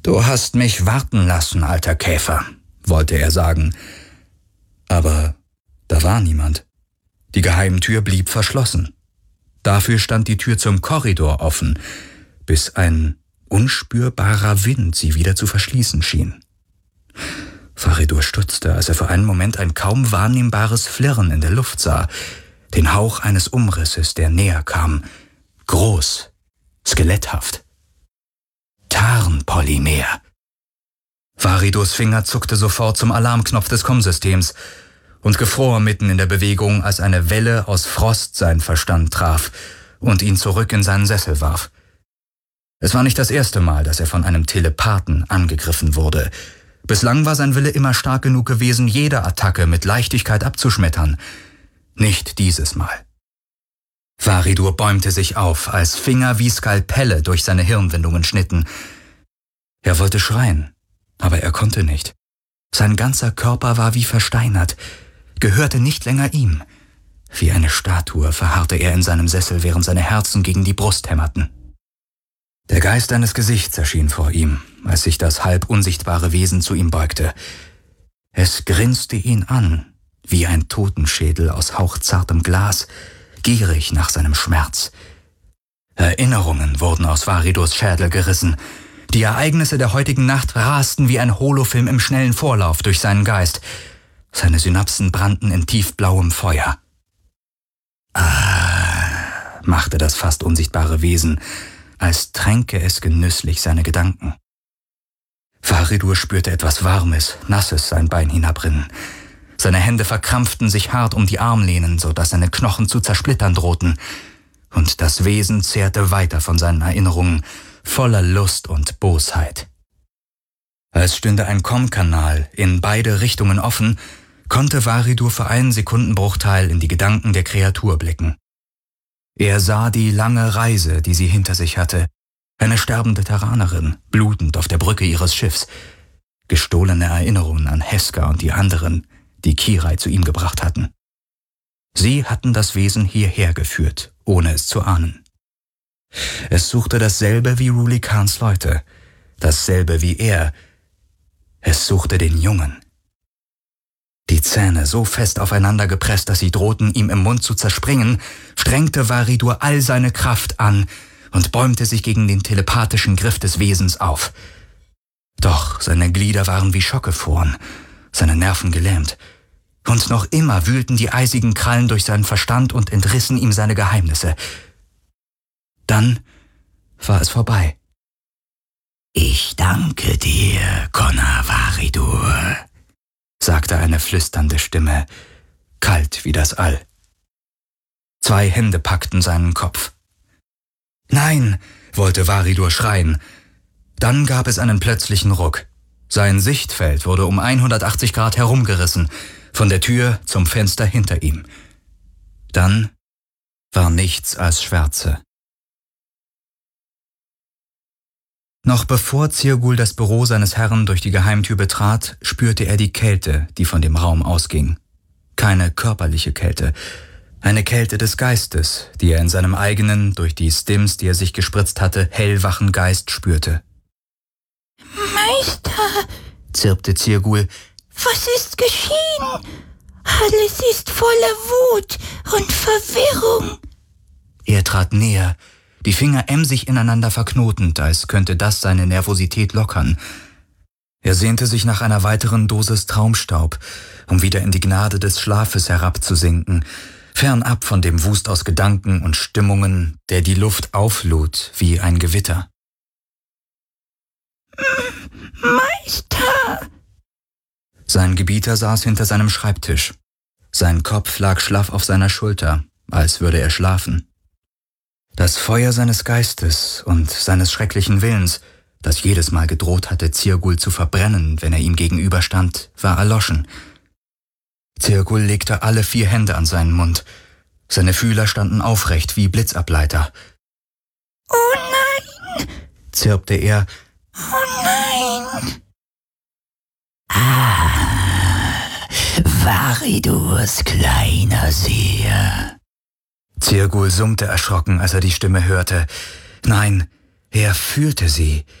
»Du hast mich warten lassen, alter Käfer«, wollte er sagen. Aber da war niemand. Die Geheimtür blieb verschlossen. Dafür stand die Tür zum Korridor offen, bis ein unspürbarer Wind sie wieder zu verschließen schien. Faridor stutzte, als er für einen Moment ein kaum wahrnehmbares Flirren in der Luft sah, den Hauch eines Umrisses, der näher kam, groß, skeletthaft. Tarnpolymer. Faridors Finger zuckte sofort zum Alarmknopf des Kommsystems und gefror mitten in der Bewegung, als eine Welle aus Frost seinen Verstand traf und ihn zurück in seinen Sessel warf. Es war nicht das erste Mal, dass er von einem Telepathen angegriffen wurde. Bislang war sein Wille immer stark genug gewesen, jede Attacke mit Leichtigkeit abzuschmettern. Nicht dieses Mal. Faridor bäumte sich auf, als Finger wie Skalpelle durch seine Hirnwindungen schnitten. Er wollte schreien, aber er konnte nicht. Sein ganzer Körper war wie versteinert, gehörte nicht länger ihm. Wie eine Statue verharrte er in seinem Sessel, während seine Herzen gegen die Brust hämmerten. Der Geist eines Gesichts erschien vor ihm, als sich das halb unsichtbare Wesen zu ihm beugte. Es grinste ihn an, wie ein Totenschädel aus hauchzartem Glas, gierig nach seinem Schmerz. Erinnerungen wurden aus Faridors Schädel gerissen. Die Ereignisse der heutigen Nacht rasten wie ein Holofilm im schnellen Vorlauf durch seinen Geist. Seine Synapsen brannten in tiefblauem Feuer. Machte das fast unsichtbare Wesen, als tränke es genüsslich seine Gedanken. Faridor spürte etwas Warmes, Nasses sein Bein hinabrinnen. Seine Hände verkrampften sich hart um die Armlehnen, sodass seine Knochen zu zersplittern drohten. Und das Wesen zehrte weiter von seinen Erinnerungen, voller Lust und Bosheit. Als stünde ein Kommkanal in beide Richtungen offen, konnte Faridor für einen Sekundenbruchteil in die Gedanken der Kreatur blicken. Er sah die lange Reise, die sie hinter sich hatte, eine sterbende Terranerin, blutend auf der Brücke ihres Schiffs, gestohlene Erinnerungen an Heska und die anderen, die Kirai zu ihm gebracht hatten. Sie hatten das Wesen hierher geführt, ohne es zu ahnen. Es suchte dasselbe wie Ruli Khans Leute, dasselbe wie er. Es suchte den Jungen. Die Zähne so fest aufeinander gepresst, dass sie drohten, ihm im Mund zu zerspringen, strengte Faridor all seine Kraft an und bäumte sich gegen den telepathischen Griff des Wesens auf. Doch seine Glieder waren wie Schockgefroren, seine Nerven gelähmt. Und noch immer wühlten die eisigen Krallen durch seinen Verstand und entrissen ihm seine Geheimnisse. Dann war es vorbei. »Ich danke dir, Connor Faridor«, sagte eine flüsternde Stimme, kalt wie das All. 2 Hände packten seinen Kopf. »Nein«, wollte Faridor schreien. Dann gab es einen plötzlichen Ruck. Sein Sichtfeld wurde um 180 Grad herumgerissen, von der Tür zum Fenster hinter ihm. Dann war nichts als Schwärze. Noch bevor Zirgul das Büro seines Herrn durch die Geheimtür betrat, spürte er die Kälte, die von dem Raum ausging. Keine körperliche Kälte, eine Kälte des Geistes, die er in seinem eigenen, durch die Stims, die er sich gespritzt hatte, hellwachen Geist spürte. »Meister«, zirpte Zirgul, »was ist geschehen? Alles ist voller Wut und Verwirrung.« Er trat näher, die Finger emsig ineinander verknotend, als könnte das seine Nervosität lockern. Er sehnte sich nach einer weiteren Dosis Traumstaub, um wieder in die Gnade des Schlafes herabzusinken, fernab von dem Wust aus Gedanken und Stimmungen, der die Luft auflud wie ein Gewitter. »Meister!« Sein Gebieter saß hinter seinem Schreibtisch. Sein Kopf lag schlaff auf seiner Schulter, als würde er schlafen. Das Feuer seines Geistes und seines schrecklichen Willens, das jedes Mal gedroht hatte, Zirgul zu verbrennen, wenn er ihm gegenüberstand, war erloschen. Zirgul legte alle 4 Hände an seinen Mund. Seine Fühler standen aufrecht wie Blitzableiter. »Oh nein«, zirpte er. »Oh nein!« Faridors kleiner Seher. Zirgul summte erschrocken, als er die Stimme hörte. Nein, er fühlte sie.